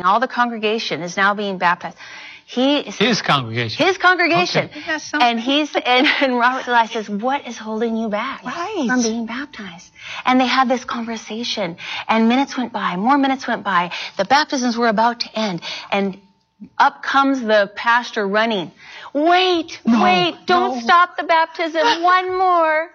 happening. All the congregation is now being baptized. His congregation. His congregation. Okay. And Robert Delay says, what is holding you back from being baptized? And they had this conversation, and minutes went by, more minutes went by. The baptisms were about to end, and up comes the pastor running. Wait, don't stop the baptism. One more.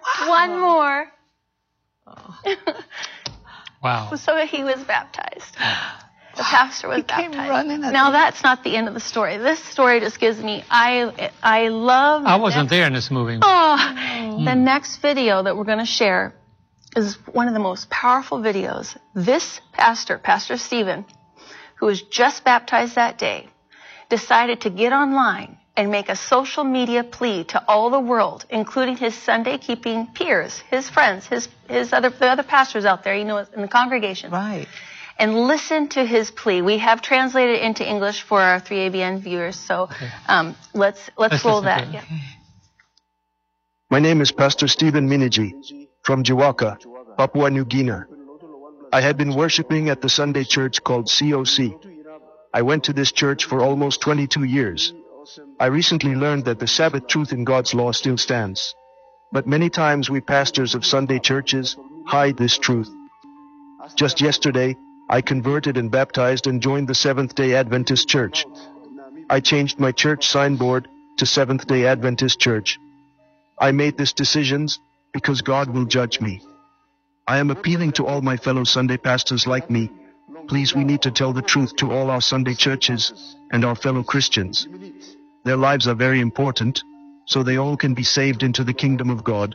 Wow. So he was baptized. The pastor was baptized. Came running now that's not the end of the story. This story just gives me, I love. I wasn't there in this movie. The next video that we're going to share is one of the most powerful videos. This pastor, Pastor Stephen, who was just baptized that day, decided to get online and make a social media plea to all the world, including his Sunday-keeping peers, his friends, the other pastors out there, in the congregation. Right. And listen to his plea. We have translated it into English for our 3ABN viewers, so let's roll that. Yeah. My name is Pastor Stephen Miniji from Jiwaka, Papua New Guinea. I had been worshiping at the Sunday church called COC. I went to this church for almost 22 years. I recently learned that the Sabbath truth in God's law still stands. But many times we pastors of Sunday churches hide this truth. Just yesterday, I converted and baptized and joined the Seventh-day Adventist Church. I changed my church signboard to Seventh-day Adventist Church. I made this decision because God will judge me. I am appealing to all my fellow Sunday pastors like me. Please, we need to tell the truth to all our Sunday churches and our fellow Christians. Their lives are very important, so they all can be saved into the kingdom of God.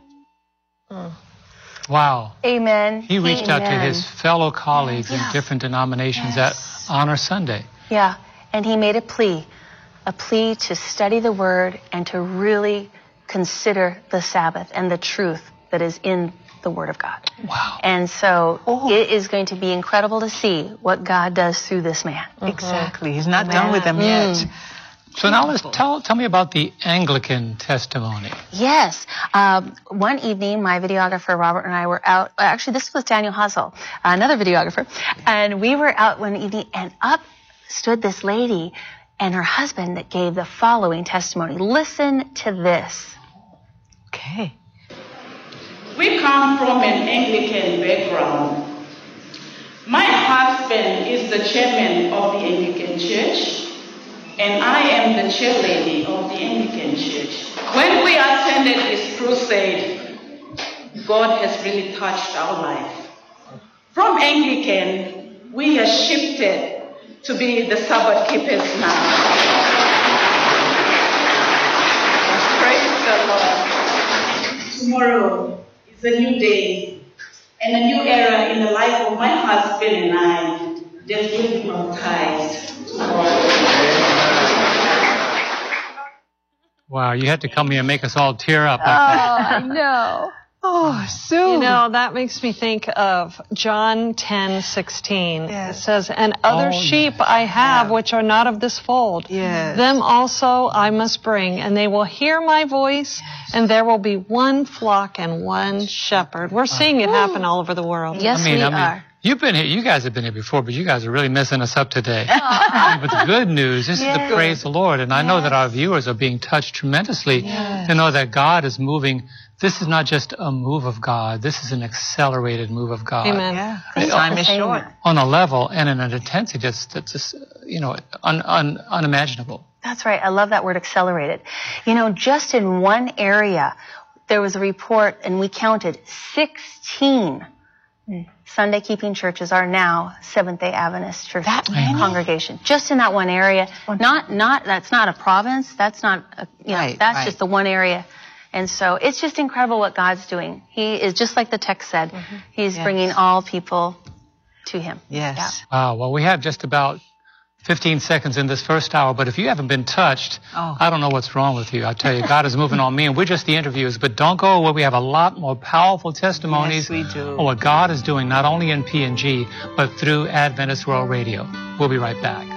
Wow. Amen. He reached out to his fellow colleagues in different denominations that honor Sunday. Yeah, and he made a plea to study the Word and to really consider the Sabbath and the truth that is in the Word of God. Wow. And so it is going to be incredible to see what God does through this man. Exactly. He's not done with them yet. So now let's tell me about the Anglican testimony. Yes. One evening, my videographer, Robert, and I were out. Actually, this was Daniel Hassel, another videographer. And we were out one evening, and up stood this lady and her husband that gave the following testimony. Listen to this. Okay. We come from an Anglican background. My husband is the chairman of the Anglican Church, and I am the chairlady of the Anglican Church. When we attended this crusade, God has really touched our life. From Anglican, we have shifted to be the Sabbath keepers now. Praise the Lord. Tomorrow is a new day and a new era in the life of my husband and I that will be baptized tomorrow. Wow, you had to come here and make us all tear up. I know. Oh, Sue. You know, that makes me think of John 10:16. Yes. It says, and other sheep I have which are not of this fold. Yes. Them also I must bring, and they will hear my voice, and there will be one flock and one shepherd. We're seeing it happen all over the world. Yes, we are. You've been here. You guys have been here before, but you guys are really messing us up today. But the good news, this is to praise the Lord. And I know that our viewers are being touched tremendously to know that God is moving. This is not just a move of God. This is an accelerated move of God. Amen. Yeah. The time is short. On a level and in an intensity that's just, unimaginable. That's right. I love that word, accelerated. You know, just in one area, there was a report, and we counted 16 Sunday-keeping churches are now Seventh-day Adventist church congregation. Just in that one area. That's not a province. That's not, that's just the one area. And so it's just incredible what God's doing. He is, just like the text said, He's bringing all people to Him. Yes. Yeah. Wow. Well, we have just about 15 seconds in this first hour, but if you haven't been touched, I don't know what's wrong with you. I tell you, God is moving on me, and we're just the interviewers, but don't go away. We have a lot more powerful testimonies on what God is doing, not only in PNG, but through Adventist World Radio. We'll be right back.